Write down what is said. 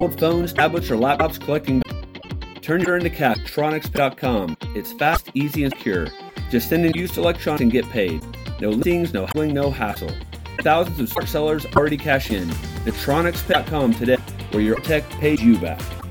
old phones, tablets, or laptops collecting. Turn your into cash. Electronics.com. It's fast, easy, and secure. Just send in used electronics and get paid. No listings, no hassling, no hassle. Thousands of smart sellers already cash in. Electronics.com today, where your tech pays you back.